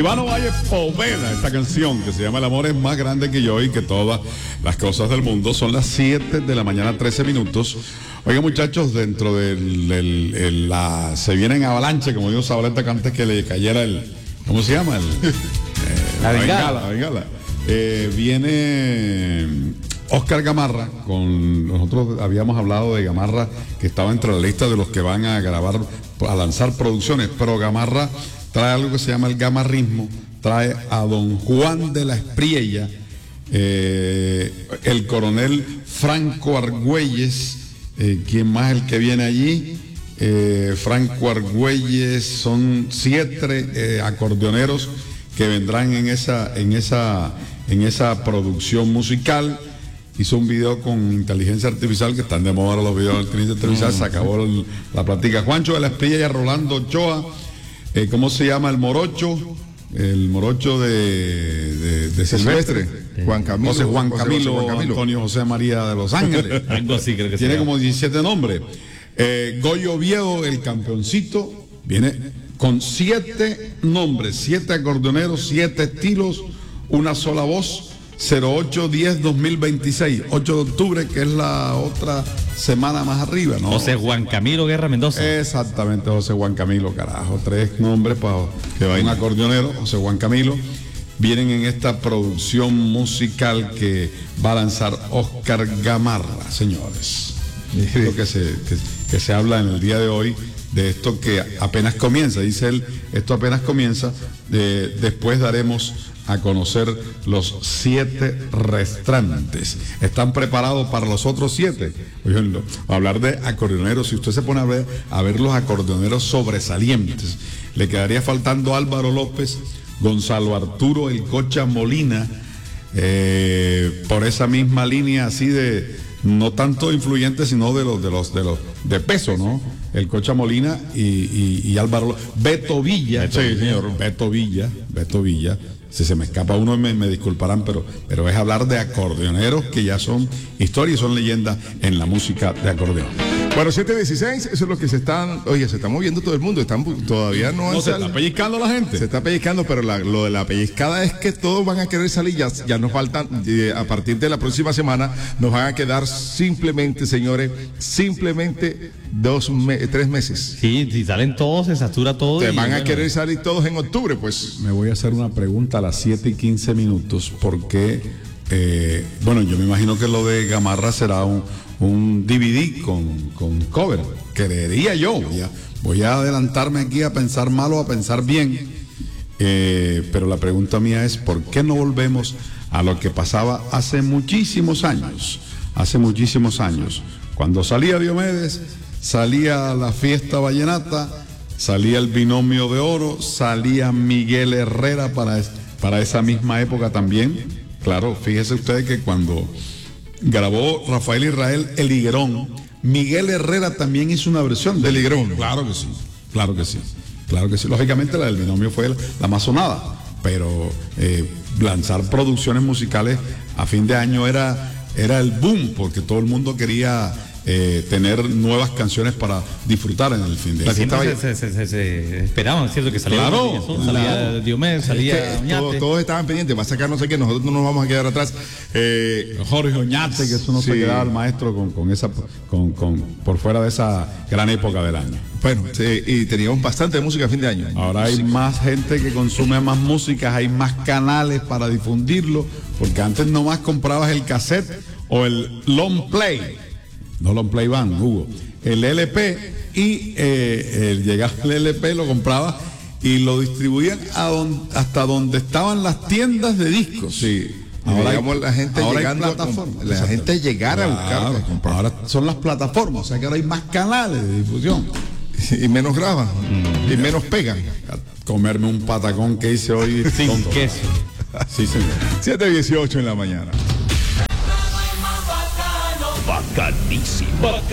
Ivano Valle Poveda, esta canción que se llama El amor es más grande que yo y que todas las cosas del mundo. Son las 7 de la mañana, 13 minutos. Oiga, muchachos, dentro de se vienen avalanche, como dijo Sabaleta antes que le cayera ¿cómo se llama? La bengala. Viene Oscar Gamarra, nosotros habíamos hablado de Gamarra, que estaba entre la lista de los que van a grabar, a lanzar producciones, pero Gamarra trae algo que se llama el gamarrismo, trae a don Juan de la Espriella, el coronel Franco Argüelles, ¿quién más el que viene allí? Franco Argüelles, son 7 acordeoneros que vendrán en esa producción musical. Hizo un video con inteligencia artificial, que están de moda los videos de inteligencia artificial, se acabó la plática. Juancho de la Espriella, Rolando Ochoa, ¿cómo se llama el morocho? El morocho de Silvestre. Juan Camilo. Juan Camilo, Antonio José María de Los Ángeles. Algo así creo que tiene como 17 nombres. Goyo Oviedo, el campeoncito, viene con 7 nombres, 7 acordeoneros, 7 estilos, una sola voz. 08-10-2026, 8 de octubre, que es la otra semana más arriba, ¿no? José Juan Camilo Guerra Mendoza. Exactamente, José Juan Camilo, carajo. 3 nombres para un acordeonero, José Juan Camilo. Vienen en esta producción musical que va a lanzar Oscar Gamarra, señores. Lo que se habla en el día de hoy de esto que apenas comienza, dice él, esto apenas comienza, después daremos a conocer los 7 restantes. ¿Están preparados para los otros 7? Oiganlo, hablar de acordeoneros, si usted se pone a ver los acordeoneros sobresalientes, le quedaría faltando Álvaro López, Gonzalo Arturo El Cocha Molina, por esa misma línea así de, no tanto influyente, sino de los de peso, ¿no? El Cocha Molina y Álvaro Beto Villa. Sí, señor. Beto Villa. Si se me escapa uno, me disculparán, pero es hablar de acordeoneros que ya son historia y son leyendas en la música de acordeón. Bueno, 7:16, eso es lo que se está moviendo todo el mundo, todavía no se está pellizcando la gente. Se está pellizcando, pero lo de la pellizcada es que todos van a querer salir, ya nos faltan, a partir de la próxima semana, nos van a quedar simplemente, señores, 3 meses. Sí, si salen todos, se satura todo. Van a querer salir todos en octubre, pues. Me voy a hacer una pregunta a las 7:15, porque, yo me imagino que lo de Gamarra será un DVD con cover, creería yo. Voy a adelantarme aquí a pensar mal o a pensar bien, pero la pregunta mía es, ¿por qué no volvemos a lo que pasaba hace muchísimos años? Cuando salía Diomedes, salía la fiesta vallenata, salía el binomio de oro, salía Miguel Herrera para esa misma época también. Claro, fíjese ustedes que cuando grabó Rafael Israel El Higuerón, Miguel Herrera también hizo una versión del Higuerón. Claro que sí. Lógicamente la del binomio fue la más sonada, pero lanzar producciones musicales a fin de año era el boom, porque todo el mundo quería tener nuevas canciones para disfrutar en el fin de año. Se esperaban, ¿cierto? Que saliera salía Diomedes, salía Oñate. Todos estaban pendientes, va a sacar no sé qué, nosotros no nos vamos a quedar atrás. Jorge Oñate, que eso no se quedaba el maestro por fuera de esa gran época del año. Bueno, y teníamos bastante música a fin de año. Ahora hay más gente que consume más música, hay más canales para difundirlo, porque antes nomás comprabas el cassette o el long play. No long play van, Hugo. El LP, y llegaba el LP, lo compraba y lo distribuían hasta donde estaban las tiendas de discos. Sí. Ahora la gente llegando a la gente llegar a buscar. Ahora son las plataformas, o sea que ahora hay más canales de difusión. Y menos graban, y menos pegan. Comerme un patacón que hice hoy sin queso. Sí, señor. 7:18 en la mañana. Bacanísimo.